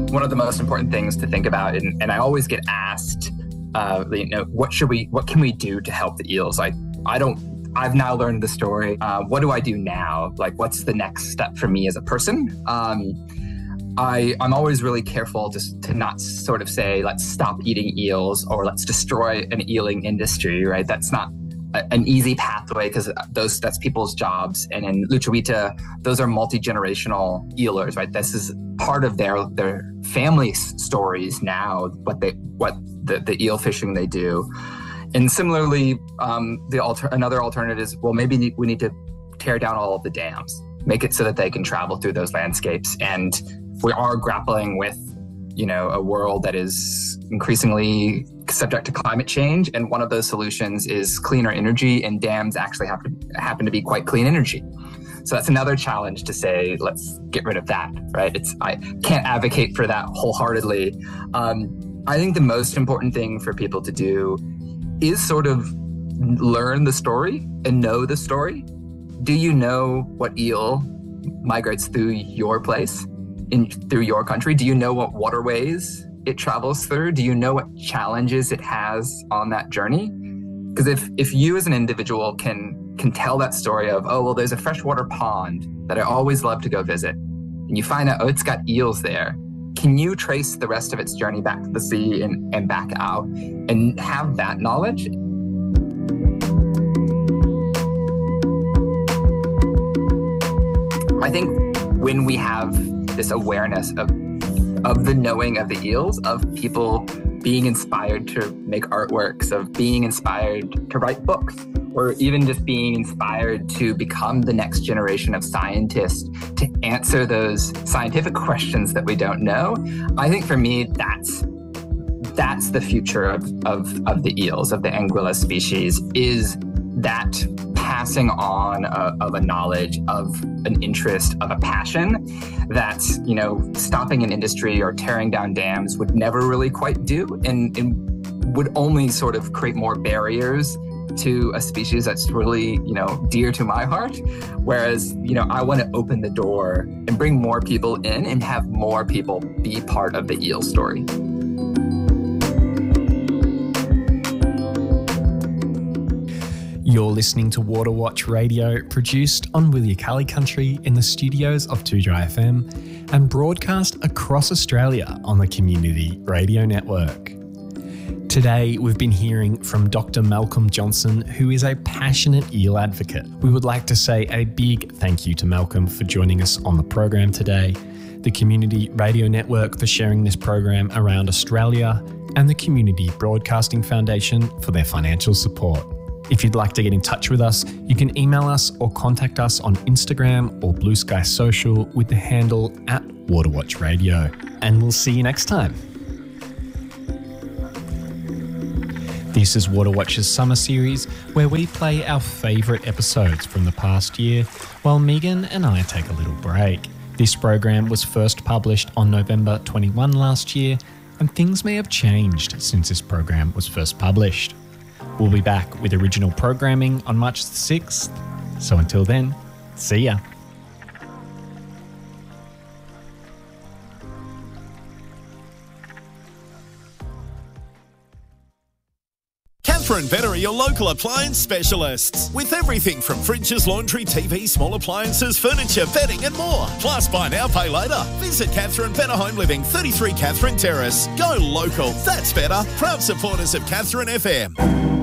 one of the most important things to think about, and I always get asked, what can we do to help the eels? I've now learned the story. What do I do now? Like, what's the next step for me as a person? I'm always really careful to not sort of say, let's stop eating eels or let's destroy an eeling industry, right? That's not an easy pathway because that's people's jobs. And in Lucha Huita, those are multi-generational eelers, right? This is part of their family stories now, what the eel fishing they do. And similarly, another alternative is, well, maybe we need to tear down all of the dams, make it so that they can travel through those landscapes. And we are grappling with, a world that is increasingly subject to climate change. And one of those solutions is cleaner energy, and dams actually happen to be quite clean energy. So that's another challenge to say, let's get rid of that, right? I can't advocate for that wholeheartedly. I think the most important thing for people to do is sort of learn the story and know the story. Do you know what eel migrates through your place, through your country? Do you know what waterways it travels through? Do you know what challenges it has on that journey? Because if you as an individual can tell that story of, oh, well, there's a freshwater pond that I always love to go visit, and you find out, oh, it's got eels there, can you trace the rest of its journey back to the sea and back out and have that knowledge? I think when we have this awareness of the knowing of the eels, of people being inspired to make artworks, of being inspired to write books, or even just being inspired to become the next generation of scientists to answer those scientific questions that we don't know. I think for me, that's the future of the eels, of the Anguilla species, is that passing on of a knowledge, of an interest, of a passion that, stopping an industry or tearing down dams would never really quite do, and would only sort of create more barriers to a species that's really, dear to my heart. Whereas, I want to open the door and bring more people in and have more people be part of the eel story. You're listening to Water Watch Radio, produced on Wilyakalli Country in the studios of 2Dry FM and broadcast across Australia on the Community Radio Network. Today, we've been hearing from Dr. Malcolm Johnson, who is a passionate eel advocate. We would like to say a big thank you to Malcolm for joining us on the program today, the Community Radio Network for sharing this program around Australia, and the Community Broadcasting Foundation for their financial support. If you'd like to get in touch with us, you can email us or contact us on Instagram or Blue Sky Social with the handle @WaterWatchRadio. And we'll see you next time. This is Water Watch's summer series, where we play our favourite episodes from the past year, while Megan and I take a little break. This program was first published on November 21 last year, and things may have changed since this program was first published. We'll be back with original programming on March the 6th. So until then, see ya. Catherine Better are your local appliance specialists. With everything from fridges, laundry, TV, small appliances, furniture, bedding and more. Plus buy now, pay later. Visit Catherine Better Home Living, 33 Catherine Terrace. Go local. That's better. Proud supporters of Catherine FM.